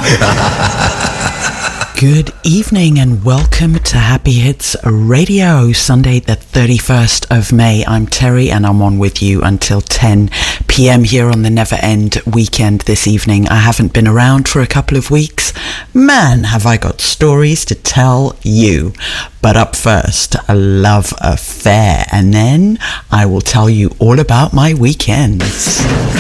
Good evening and welcome to Happy Hits Radio, Sunday the 31st of May. I'm Terry and I'm on with you until 10 p.m. here on the Never End weekend this evening. I haven't been around for a couple of weeks. Man, have I got stories to tell you. But up first, a love affair, and then I will tell you all about my weekends.